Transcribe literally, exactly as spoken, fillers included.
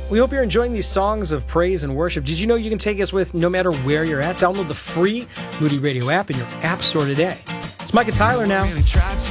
We hope you're enjoying these songs of praise and worship. Did you know you can take us with no matter where you're at? Download the free Moody Radio app in your app store today. It's Mike and Tyler now.